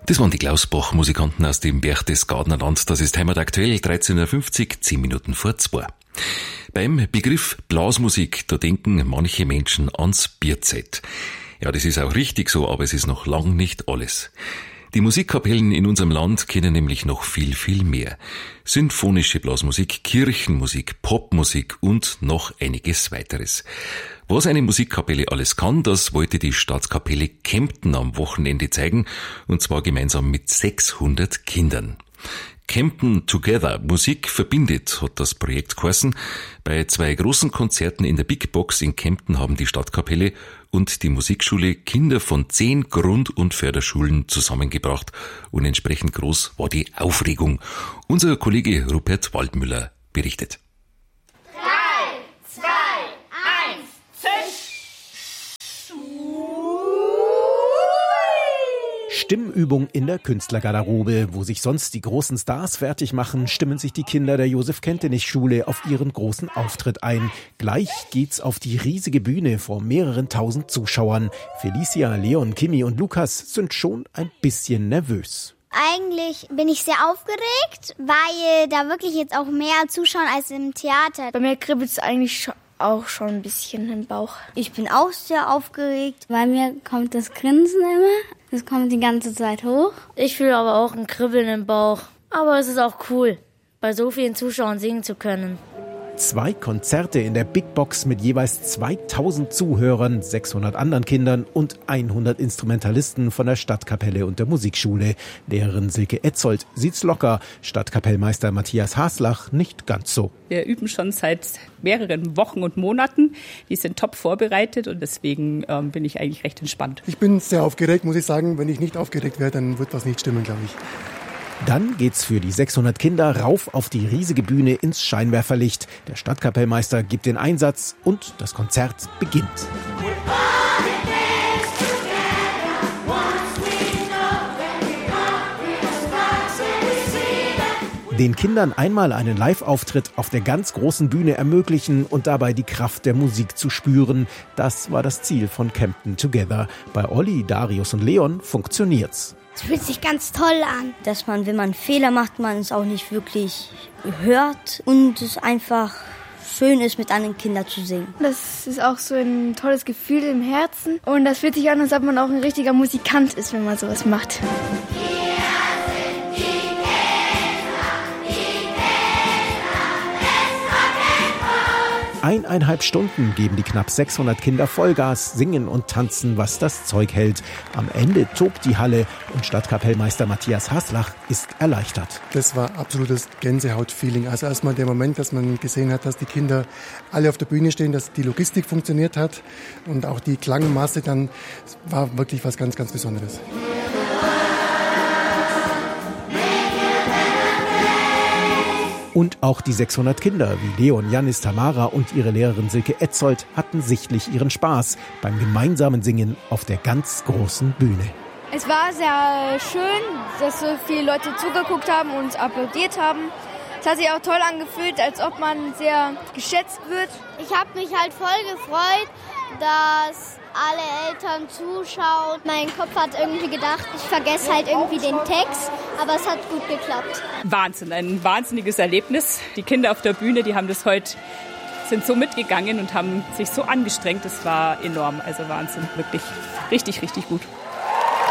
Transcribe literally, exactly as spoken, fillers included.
Das waren die Klausbach-Musikanten aus dem Berchtesgadener Land. Das ist Heimat aktuell, dreizehn Uhr fünfzig, zehn Minuten vor zwei. Beim Begriff Blasmusik, da denken manche Menschen ans Bierzelt. Ja, das ist auch richtig so, aber es ist noch lang nicht alles. Die Musikkapellen in unserem Land kennen nämlich noch viel, viel mehr. Sinfonische Blasmusik, Kirchenmusik, Popmusik und noch einiges weiteres. Was eine Musikkapelle alles kann, das wollte die Stadtkapelle Kempten am Wochenende zeigen, und zwar gemeinsam mit sechshundert Kindern. Kempten Together, Musik verbindet, hat das Projekt geheißen. Bei zwei großen Konzerten in der Big Box in Kempten haben die Stadtkapelle und die Musikschule Kinder von zehn Grund- und Förderschulen zusammengebracht, und entsprechend groß war die Aufregung. Unser Kollege Rupert Waldmüller berichtet. Drei, zwei, eins, zisch! Stimmübung in der Künstlergarderobe. Wo sich sonst die großen Stars fertig machen, stimmen sich die Kinder der Josef-Kentenich-Schule auf ihren großen Auftritt ein. Gleich geht's auf die riesige Bühne vor mehreren tausend Zuschauern. Felicia, Leon, Kimi und Lukas sind schon ein bisschen nervös. Eigentlich bin ich sehr aufgeregt, weil da wirklich jetzt auch mehr zuschauen als im Theater. Bei mir kribbelt es eigentlich schon. Auch schon ein bisschen im Bauch. Ich bin auch sehr aufgeregt. Bei mir kommt das Grinsen immer. Das kommt die ganze Zeit hoch. Ich fühle aber auch ein Kribbeln im Bauch. Aber es ist auch cool, bei so vielen Zuschauern singen zu können. Zwei Konzerte in der Big Box mit jeweils zweitausend Zuhörern, sechshundert anderen Kindern und hundert Instrumentalisten von der Stadtkapelle und der Musikschule. Lehrerin Silke Etzold sieht's locker, Stadtkapellmeister Matthias Haslach nicht ganz so. Wir üben schon seit mehreren Wochen und Monaten. Die sind top vorbereitet und deswegen ähm, bin ich eigentlich recht entspannt. Ich bin sehr aufgeregt, muss ich sagen. Wenn ich nicht aufgeregt wäre, dann wird was nicht stimmen, glaube ich. Dann geht's für die sechshundert Kinder rauf auf die riesige Bühne ins Scheinwerferlicht. Der Stadtkapellmeister gibt den Einsatz und das Konzert beginnt. Den Kindern einmal einen Live-Auftritt auf der ganz großen Bühne ermöglichen und dabei die Kraft der Musik zu spüren. Das war das Ziel von Kempten Together. Bei Olli, Darius und Leon funktioniert's. Es fühlt sich ganz toll an. Dass man, wenn man Fehler macht, man es auch nicht wirklich hört und es einfach schön ist, mit anderen Kindern zu singen. Das ist auch so ein tolles Gefühl im Herzen und das fühlt sich an, als ob man auch ein richtiger Musikant ist, wenn man sowas macht. Eineinhalb Stunden geben die knapp sechshundert Kinder Vollgas, singen und tanzen, was das Zeug hält. Am Ende tobt die Halle und Stadtkapellmeister Matthias Haslach ist erleichtert. Das war absolutes Gänsehaut-Feeling. Also erstmal der Moment, dass man gesehen hat, dass die Kinder alle auf der Bühne stehen, dass die Logistik funktioniert hat und auch die Klangmasse, dann war wirklich was ganz, ganz Besonderes. Und auch die sechshundert Kinder wie Leon, Janis, Tamara und ihre Lehrerin Silke Etzold hatten sichtlich ihren Spaß beim gemeinsamen Singen auf der ganz großen Bühne. Es war sehr schön, dass so viele Leute zugeguckt haben und uns applaudiert haben. Es hat sich auch toll angefühlt, als ob man sehr geschätzt wird. Ich habe mich halt voll gefreut, dass alle Eltern zuschauen. Mein Kopf hat irgendwie gedacht, ich vergesse halt irgendwie den Text, aber es hat gut geklappt. Wahnsinn, ein wahnsinniges Erlebnis. Die Kinder auf der Bühne, die haben das heute, sind so mitgegangen und haben sich so angestrengt. Das war enorm, also Wahnsinn, wirklich richtig, richtig gut.